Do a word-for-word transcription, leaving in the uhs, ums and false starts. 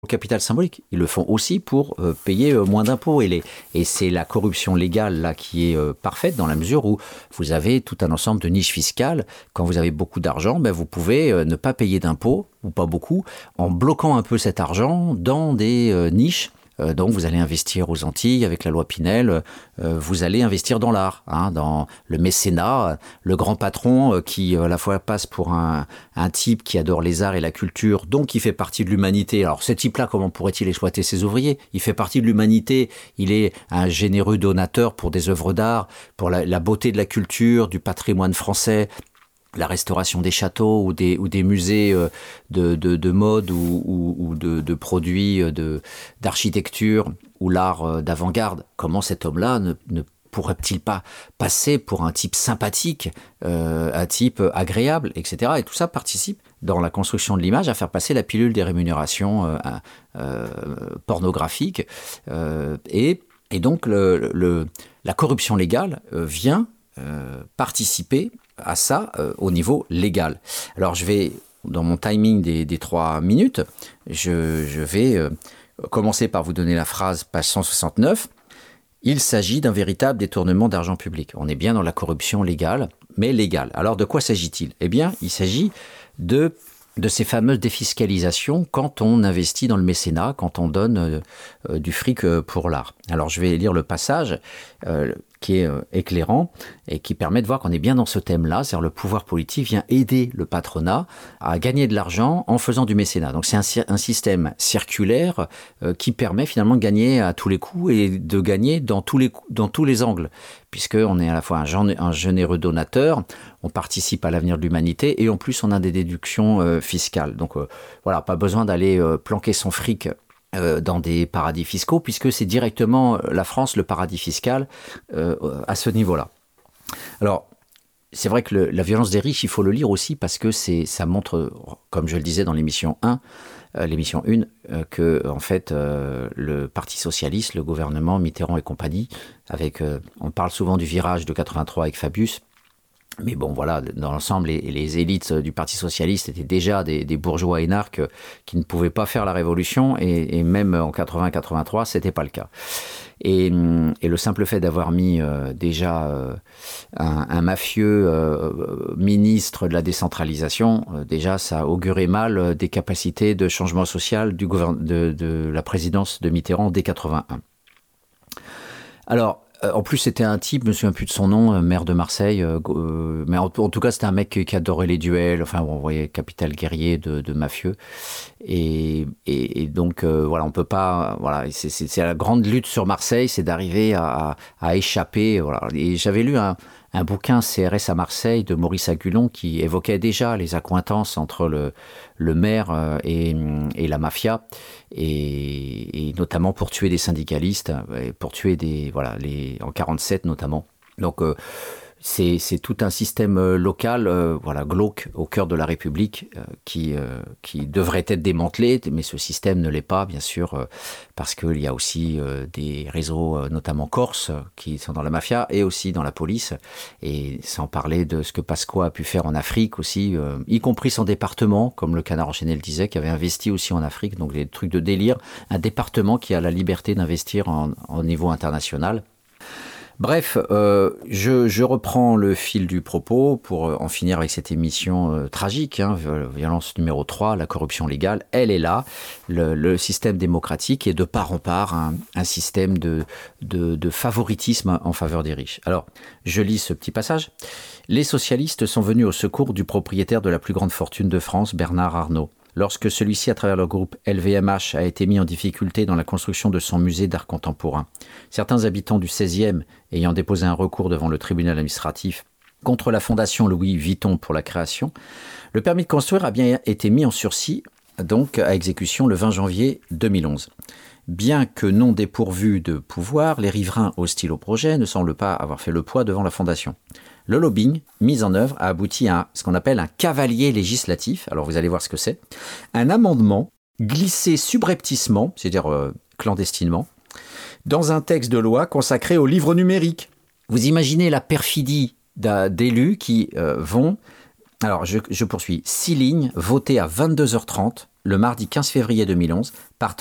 au capital symbolique. Ils le font aussi pour euh, payer euh, moins d'impôts. Et, les, et c'est la corruption légale là qui est euh, parfaite dans la mesure où vous avez tout un ensemble de niches fiscales. Quand vous avez beaucoup d'argent, ben vous pouvez euh, ne pas payer d'impôts, ou pas beaucoup, en bloquant un peu cet argent dans des euh, niches. Euh, donc vous allez investir aux Antilles avec la loi Pinel, euh, vous allez investir dans l'art, hein, dans le mécénat, le grand patron euh, qui à la fois passe pour un, un type qui adore les arts et la culture, donc qui fait partie de l'humanité. Alors ce type-là, comment pourrait-il exploiter ses ouvriers ? Il fait partie de l'humanité, il est un généreux donateur pour des œuvres d'art, pour la, la beauté de la culture, du patrimoine français, la restauration des châteaux ou des, ou des musées de, de, de mode ou, ou, ou de, de produits de, d'architecture ou l'art d'avant-garde. Comment cet homme-là ne, ne pourrait-il pas passer pour un type sympathique, euh, un type agréable, et cetera. Et tout ça participe dans la construction de l'image à faire passer la pilule des rémunérations euh, euh, pornographiques. Euh, et, et donc le, le, la corruption légale euh, vient euh, participer à ça euh, au niveau légal. Alors je vais, dans mon timing des, des trois minutes, je, je vais euh, commencer par vous donner la phrase, page cent soixante-neuf. Il s'agit d'un véritable détournement d'argent public. On est bien dans la corruption légale, mais légale. Alors de quoi s'agit-il ? Eh bien, il s'agit de, de ces fameuses défiscalisations quand on investit dans le mécénat, quand on donne euh, euh, du fric euh, pour l'art. Alors je vais lire le passage euh, qui est euh, éclairant et qui permet de voir qu'on est bien dans ce thème-là, c'est-à-dire le pouvoir politique vient aider le patronat à gagner de l'argent en faisant du mécénat. Donc c'est un, un système circulaire euh, qui permet finalement de gagner à tous les coups et de gagner dans tous les, dans tous les angles, puisqu'on est à la fois un, un généreux donateur, on participe à l'avenir de l'humanité et en plus on a des déductions euh, fiscales. Donc euh, voilà, pas besoin d'aller euh, planquer son fric Euh, dans des paradis fiscaux, puisque c'est directement la France, le paradis fiscal, euh, à ce niveau-là. Alors, c'est vrai que le, la violence des riches, il faut le lire aussi, parce que c'est, ça montre, comme je le disais dans l'émission un, euh, l'émission un, euh, que, en fait, euh, le Parti Socialiste, le gouvernement, Mitterrand et compagnie, avec, euh, on parle souvent du virage de quatre-vingt-trois avec Fabius, mais bon, voilà, dans l'ensemble, les, les élites du Parti Socialiste étaient déjà des, des bourgeois énarques qui ne pouvaient pas faire la révolution, et, et même en quatre-vingt quatre-vingt-trois, c'était pas le cas. Et, et le simple fait d'avoir mis euh, déjà euh, un, un mafieux euh, ministre de la décentralisation, euh, déjà ça augurait mal des capacités de changement social du gouverne- de, de la présidence de Mitterrand dès quatre-vingt-un. Alors, en plus, c'était un type, je me souviens plus de son nom, euh, maire de Marseille, euh, euh, mais en, en tout cas, c'était un mec qui, qui adorait les duels, enfin, bon, vous voyez, capital guerrier de, de mafieux. Et, et, et donc, euh, voilà, on peut pas, voilà, c'est, c'est, c'est la grande lutte sur Marseille, c'est d'arriver à, à échapper, voilà. Et j'avais lu un, un bouquin C R S à Marseille de Maurice Agulon qui évoquait déjà les accointances entre le, le maire et, et la mafia, et, et notamment pour tuer des syndicalistes, pour tuer des, voilà, les, en quarante-sept notamment. Donc, euh, c'est, c'est tout un système local, euh, voilà, glauque, au cœur de la République, euh, qui, euh, qui devrait être démantelé, mais ce système ne l'est pas, bien sûr, euh, parce qu'il y a aussi euh, des réseaux, euh, notamment corses, qui sont dans la mafia et aussi dans la police, et sans parler de ce que Pasqua a pu faire en Afrique aussi, euh, y compris son département, comme le Canard enchaîné le disait, qui avait investi aussi en Afrique, donc des trucs de délire, un département qui a la liberté d'investir en, en niveau international. Bref, euh, je, je reprends le fil du propos pour en finir avec cette émission euh, tragique, hein, violence numéro trois, la corruption légale, elle est là. Le, le système démocratique est de part en part un, un système de, de, de favoritisme en faveur des riches. Alors, je lis ce petit passage. Les socialistes sont venus au secours du propriétaire de la plus grande fortune de France, Bernard Arnault. Lorsque celui-ci, à travers le groupe L V M H, a été mis en difficulté dans la construction de son musée d'art contemporain. Certains habitants du seizième, ayant déposé un recours devant le tribunal administratif contre la fondation Louis Vuitton pour la création, le permis de construire a bien été mis en sursis, donc à exécution le vingt janvier deux mille onze. Bien que non dépourvus de pouvoir, les riverains hostiles au projet ne semblent pas avoir fait le poids devant la fondation. Le lobbying mis en œuvre a abouti à ce qu'on appelle un cavalier législatif. Alors vous allez voir ce que c'est. Un amendement glissé subrepticement, c'est-à-dire euh, clandestinement, dans un texte de loi consacré au livre numérique. Vous imaginez la perfidie d'élus qui euh, vont... Alors je, je poursuis. Six lignes votées à vingt-deux heures trente le mardi quinze février deux mille onze par